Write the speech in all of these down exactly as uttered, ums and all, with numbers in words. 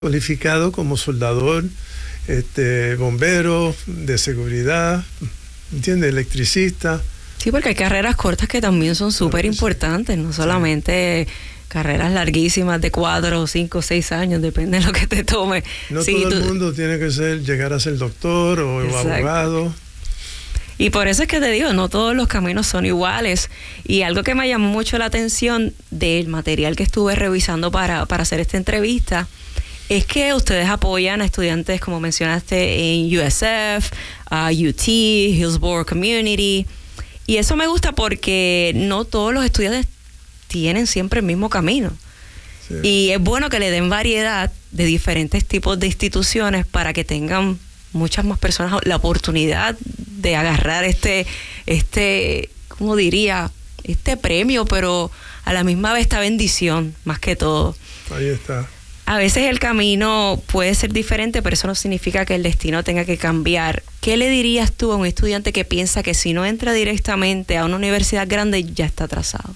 cualificado como soldador, este, bombero, de seguridad, ¿entiendes? Electricista. Sí, porque hay carreras cortas que también son súper importantes, no solamente sí. carreras larguísimas de cuatro, cinco, seis años, depende de lo que te tome. No sí, todo tú... el mundo tiene que ser, llegar a ser doctor o Exacto. abogado. Y por eso es que te digo, no todos los caminos son iguales. Y algo que me llamó mucho la atención del material que estuve revisando para, para hacer esta entrevista es que ustedes apoyan a estudiantes, como mencionaste, en U S F, uh, U T, Hillsborough Community. Y eso me gusta porque no todos los estudiantes tienen siempre el mismo camino. Sí. Y es bueno que le den variedad de diferentes tipos de instituciones para que tengan muchas más personas la oportunidad de agarrar este, este, ¿cómo diría? Este premio, pero a la misma vez esta bendición, más que todo. Ahí está. A veces el camino puede ser diferente, pero eso no significa que el destino tenga que cambiar. ¿Qué le dirías tú a un estudiante que piensa que si no entra directamente a una universidad grande ya está atrasado?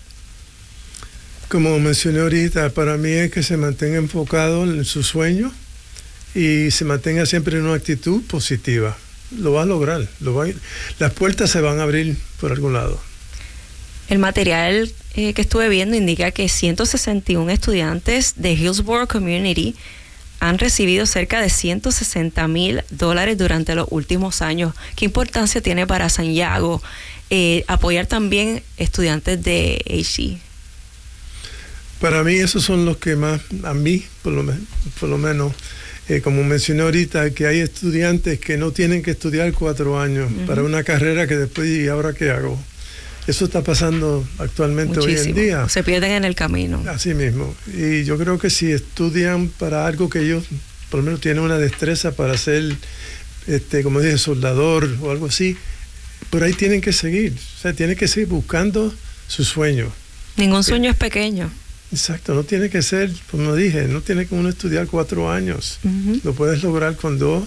Como mencioné ahorita, para mí es que se mantenga enfocado en su sueño y se mantenga siempre en una actitud positiva. Lo va a lograr. Lo va a, las puertas se van a abrir por algún lado. El material eh, que estuve viendo indica que ciento sesenta y uno estudiantes de Hillsborough Community han recibido cerca de ciento sesenta mil dólares durante los últimos años. ¿Qué importancia tiene para Santiago eh, apoyar también estudiantes de H E? Para mí esos son los que más, a mí por lo, por lo menos, eh, como mencioné ahorita, que hay estudiantes que no tienen que estudiar cuatro años uh-huh. para una carrera que después, ¿y ahora qué hago? Eso está pasando actualmente Muchísimo. hoy en día. Se pierden en el camino. Así mismo. Y yo creo que si estudian para algo que ellos, por lo menos tienen una destreza para ser, este, como dije, soldador o algo así, por ahí tienen que seguir. O sea, tienen que seguir buscando su sueño. Ningún sueño eh, es pequeño. Exacto. No tiene que ser, como dije, no tiene que uno estudiar cuatro años. Uh-huh. Lo puedes lograr con dos.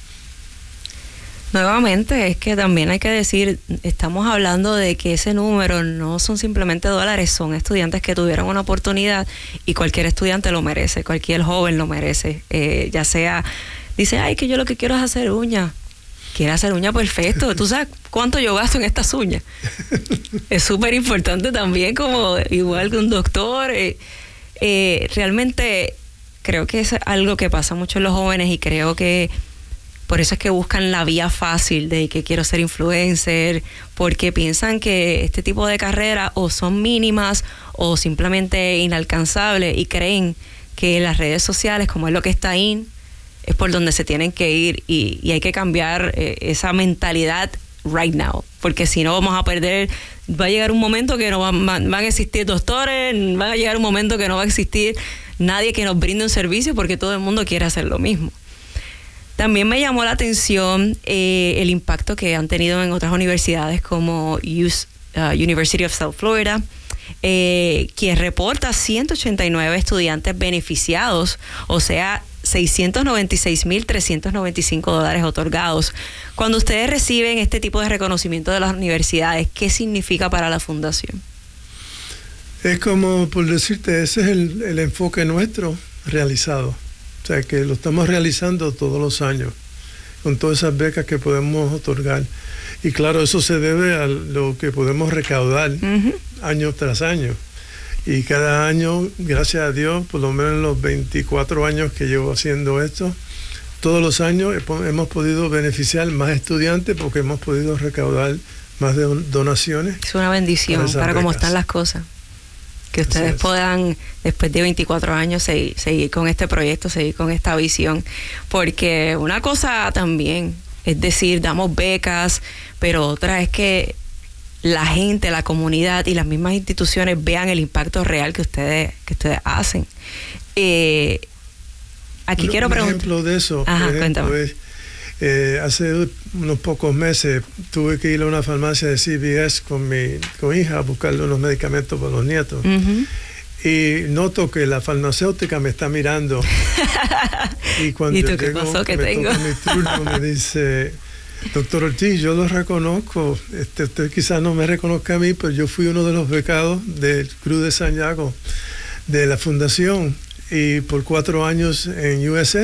Nuevamente, es que también hay que decir, estamos hablando de que ese número no son simplemente dólares, son estudiantes que tuvieron una oportunidad y cualquier estudiante lo merece, cualquier joven lo merece, eh, ya sea, dice, ay, que yo lo que quiero es hacer uñas, quiere hacer uñas perfecto, ¿tú sabes cuánto yo gasto en estas uñas? Es súper importante también, como igual que un doctor, eh, eh, realmente creo que es algo que pasa mucho en los jóvenes y creo que por eso es que buscan la vía fácil de que quiero ser influencer, porque piensan que este tipo de carreras o son mínimas o simplemente inalcanzables y creen que las redes sociales, como es lo que está in, es por donde se tienen que ir y, y hay que cambiar eh, esa mentalidad right now, porque si no vamos a perder, va a llegar un momento que no van, van, van a existir doctores, va a llegar un momento que no va a existir nadie que nos brinde un servicio porque todo el mundo quiere hacer lo mismo. También me llamó la atención eh, el impacto que han tenido en otras universidades como U S, uh, University of South Florida, eh, que reporta ciento ochenta y nueve estudiantes beneficiados, o sea, seiscientos noventa y seis mil trescientos noventa y cinco dólares otorgados. Cuando ustedes reciben este tipo de reconocimiento de las universidades, ¿qué significa para la fundación? Es como, por decirte, ese es el, el enfoque nuestro realizado. O sea, que lo estamos realizando todos los años, con todas esas becas que podemos otorgar. Y claro, eso se debe a lo que podemos recaudar uh-huh. año tras año. Y cada año, gracias a Dios, por lo menos en los veinticuatro años que llevo haciendo esto, todos los años hemos podido beneficiar más estudiantes porque hemos podido recaudar más de donaciones. Es una bendición para, para cómo están las cosas. Que ustedes puedan, después de veinticuatro años, seguir, seguir con este proyecto, seguir con esta visión. Porque una cosa también, es decir, damos becas, pero otra es que la gente, la comunidad y las mismas instituciones vean el impacto real que ustedes, que ustedes hacen. Eh, aquí un, quiero preguntar. Un ejemplo de eso, Ajá, por ejemplo, es, eh, hace unos pocos meses tuve que ir a una farmacia de C V S con mi, con mi hija a buscarle unos medicamentos para los nietos. Uh-huh. Y noto que la farmacéutica me está mirando. Y cuando ¿Y tú llego, qué pasó que me tengo? toca mi turno, me dice, doctor Ortiz, yo lo reconozco. Este, usted quizás no me reconozca a mí, pero yo fui uno de los becados del Cruz de Santiago, de la fundación. y por cuatro años en U S